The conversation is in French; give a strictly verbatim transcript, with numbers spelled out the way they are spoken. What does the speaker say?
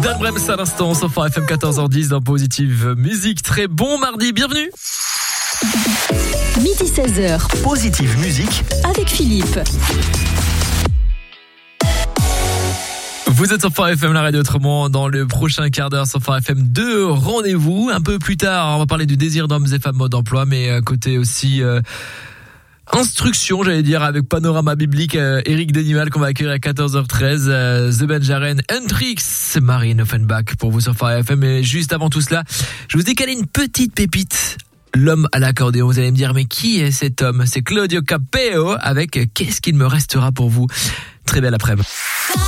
Dan Brems à l'instant sur Phare F M quatorze heures dix dans Positive Musique. Très bon mardi, bienvenue. Midi seize heures. Positive Musique avec Philippe. Vous êtes sur Phare F M, la radio autrement. Dans le prochain quart d'heure sur Phare F M, deux rendez-vous. Un peu plus tard, on va parler du désir d'hommes et femmes mode emploi, mais côté aussi euh, instruction, j'allais dire, avec Panorama Biblique, euh, Eric Denimal qu'on va accueillir à quatorze heures treize, euh, The Benjaren, Hendrix, Marine Offenbach pour vous sur Phare F M. Et juste avant tout cela, je vous décale une petite pépite. L'homme à l'accordéon. Vous allez me dire, mais qui est cet homme? C'est Claudio Capeo avec Qu'est-ce qu'il me restera pour vous? Très belle après-midi.